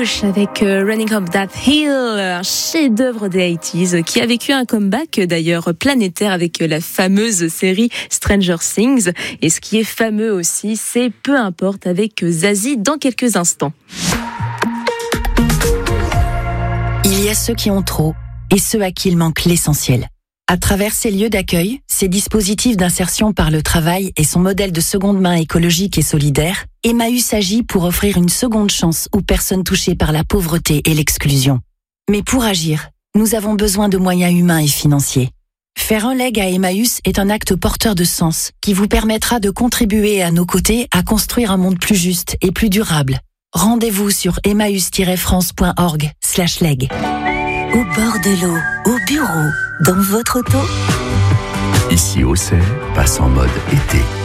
Avec Running Up That Hill, un chef-d'œuvre des 80s qui a vécu un comeback d'ailleurs planétaire avec la fameuse série Stranger Things. Et ce qui est fameux aussi, c'est Peu importe avec Zazie dans quelques instants. Il y a ceux qui ont trop et ceux à qui il manque l'essentiel. À travers ces lieux d'accueil, ces dispositifs d'insertion par le travail et son modèle de seconde main écologique et solidaire, Emmaüs agit pour offrir une seconde chance aux personnes touchées par la pauvreté et l'exclusion. Mais pour agir, nous avons besoin de moyens humains et financiers. Faire un leg à Emmaüs est un acte porteur de sens qui vous permettra de contribuer à nos côtés à construire un monde plus juste et plus durable. Rendez-vous sur emmaüs-france.org/leg. Au bord de l'eau, au bureau, dans votre auto. Ici Auxerre passe en mode été.